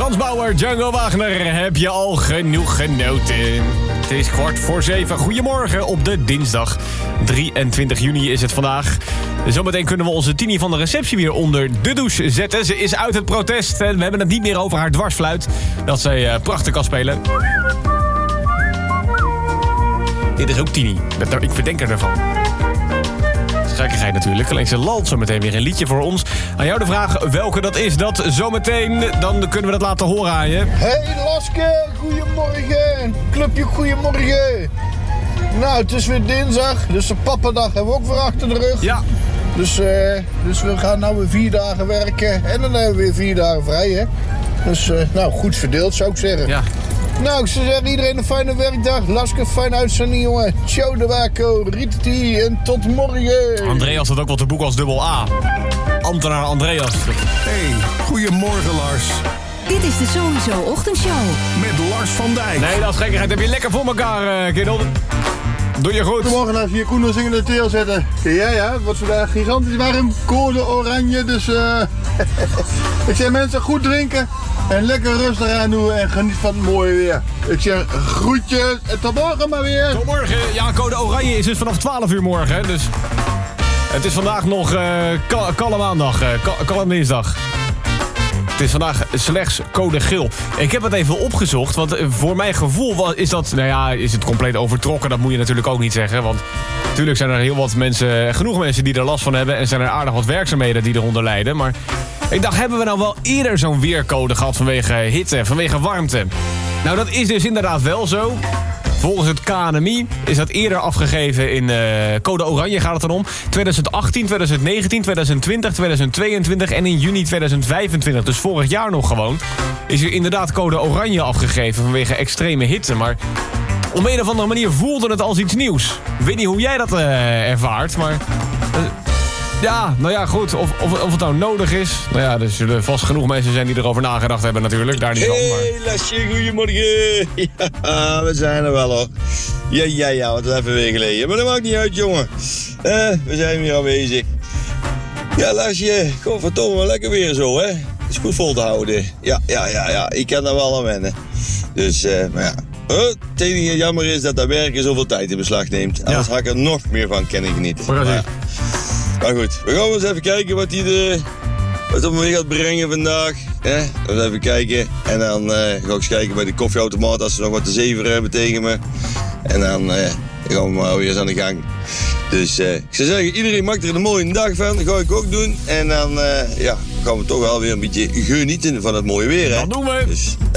Frans Bauer, Django Wagner, heb je al genoeg genoten? Het is 6:15. Goedemorgen op de dinsdag. 23 juni is het vandaag. Zometeen kunnen we onze Tini van de receptie weer onder de douche zetten. Ze is uit het protest en we hebben het niet meer over haar dwarsfluit. Dat zij prachtig kan spelen. Dit is ook Tini. Ik verdenk er ervan. Gekkigheid natuurlijk. Alleen ze lalt zo meteen weer een liedje voor ons. Aan jou de vraag welke dat is. Dat zometeen. Dan kunnen we dat laten horen aan je. Hey Laske, goedemorgen. Clubje, goedemorgen. Nou, het is weer dinsdag. Dus de pappendag hebben we ook weer achter de rug. Ja. Dus we gaan nou weer 4 dagen werken. En dan hebben we weer 4 dagen vrij, hè. Dus, nou, goed verdeeld zou ik zeggen. Ja. Nou, ik zou zeggen, iedereen een fijne werkdag. Laske, fijne uitzending, jongen. Ciao de Waco, Ritati en tot morgen. Andreas had ook wel te boek als dubbel A. Ambtenaar Andreas. Hey, goedemorgen Lars. Dit is de Sowieso Ochtendshow. Met Lars van Dijk. Nee, dat is gekkigheid. Heb je lekker voor elkaar, kerel. Doe je goed. Goedemorgen, als je je Koen in de teel zetten. Ja, het wordt vandaag gigantisch warm. Code oranje, dus ik zeg mensen, goed drinken. En lekker rustig aan doen en geniet van het mooie weer. Ik zeg groetjes en tot morgen maar weer. Tot morgen. Ja, code oranje is dus vanaf 12 uur morgen. Hè? Dus het is vandaag nog kalle maandag, kalle dinsdag. Het is vandaag slechts code geel. Ik heb het even opgezocht, want voor mijn gevoel is dat... Nou ja, is het compleet overtrokken, dat moet je natuurlijk ook niet zeggen. Want natuurlijk zijn er heel wat mensen, genoeg mensen die er last van hebben... en zijn er aardig wat werkzaamheden die eronder lijden. Maar ik dacht, hebben we nou wel eerder zo'n weercode gehad vanwege hitte, vanwege warmte? Nou, dat is dus inderdaad wel zo. Volgens het KNMI is dat eerder afgegeven in code oranje gaat het dan om. 2018, 2019, 2020, 2022 en in juni 2025. Dus vorig jaar nog gewoon. Is er inderdaad code oranje afgegeven vanwege extreme hitte. Maar op een of andere manier voelde het als iets nieuws. Ik weet niet hoe jij dat ervaart, maar... ja, nou ja, goed. Of het nou nodig is. Nou ja, er zullen vast genoeg mensen zijn die erover nagedacht hebben natuurlijk. Daar niet van, maar... Hey, Lasje, goedemorgen. Ja, we zijn er wel hoor. Ja, wat even weer geleden. Maar dat maakt niet uit, jongen. We zijn weer aanwezig. Ja, Lasje, godverdomme, lekker weer zo, hè. Het is goed vol te houden. Ja, ik kan daar wel aan wennen. Dus, maar ja. Het enige jammer is dat dat werken zoveel tijd in beslag neemt. Anders had ik er nog meer van kunnen genieten. Maar goed, we gaan eens even kijken wat op me gaat brengen vandaag. We gaan even kijken. En dan ga ik eens kijken bij de koffieautomaat als ze nog wat te zeveren hebben tegen me. En dan gaan we maar weer eens aan de gang. Dus ik zou zeggen, iedereen maakt er een mooie dag van. Dat ga ik ook doen. En dan gaan we toch wel weer een beetje genieten van het mooie weer. Hè? Dat doen we. Dus,